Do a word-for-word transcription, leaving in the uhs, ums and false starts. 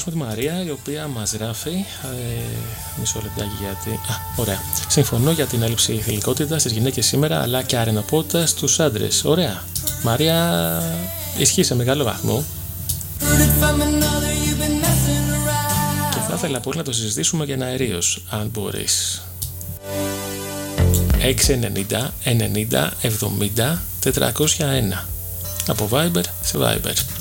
τη Μαρία, η οποία μας γράφει ε, μισό λεπτάκι γιατί... Α, ωραία. Συμφωνώ για την έλλειψη θηλυκότητα στις γυναίκες σήμερα, αλλά και αρενοπότητα στους άντρες. Ωραία. Μαρία, ισχύει σε μεγάλο βαθμό. Και θα ήθελα πολύ να το συζητήσουμε και αερίως, αν μπορείς. έξι ενενήντα ενενήντα εβδομήντα τετρακόσια ένα από Viber σε Viber.